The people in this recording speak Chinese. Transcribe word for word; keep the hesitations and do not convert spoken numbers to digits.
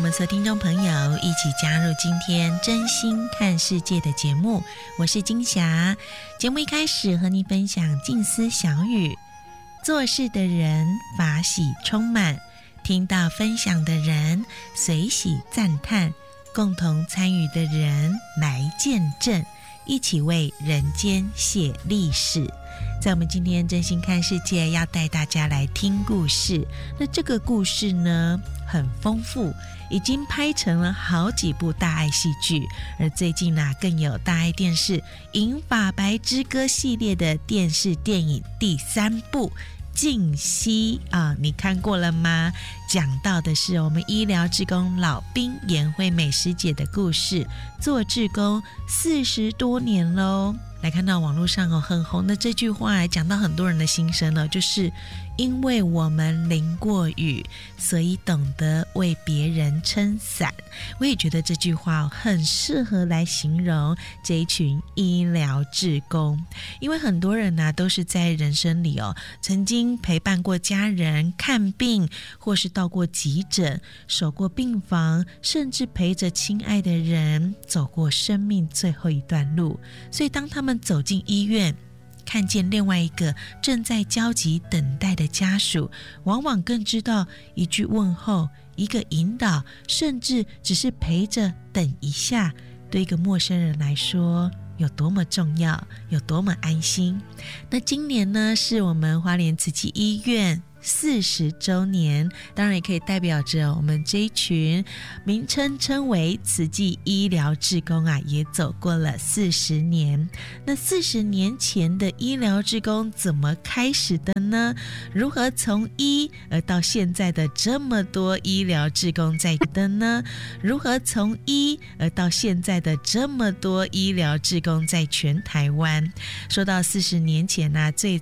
们所有听众朋友一起加入今天真心看世界的节目，我是金霞。节目一开始和你分享静思小语，做事的人法喜充满，听到分享的人随喜赞叹，共同参与的人来见证，一起为人间写历史。在我们今天真心看世界要带大家来听故事，那这个故事呢很丰富，已经拍成了好几部大爱戏剧，而最近啊更有大爱电视银发白之歌系列的电视电影第三部静息啊，你看过了吗？讲到的是我们医疗志工老兵颜惠美师姐的故事，做志工四十多年喽。来看到网络上哦很红的这句话，讲到很多人的心声了，就是因为我们淋过雨，所以懂得为别人撑伞。我也觉得这句话很适合来形容这一群医疗志工，因为很多人啊都是在人生里哦曾经陪伴过家人看病，或是到过急诊，守过病房，甚至陪着亲爱的人走过生命最后一段路。所以当他们走进医院，看见另外一个正在焦急等待的家属，往往更知道一句问候，一个引导，甚至只是陪着等一下，对一个陌生人来说有多么重要，有多么安心。那今年呢是我们花莲慈济医院四十周年，当然也可以代表着我们这一群名称称为慈济医疗志工啊，也走过了四十年。那四十年前的医疗志工怎么开始的呢？如何从一而到现在的这么多医疗志工在的呢？如何从一而到现在的这么多医疗志工在全台湾？说到四十年前啊，最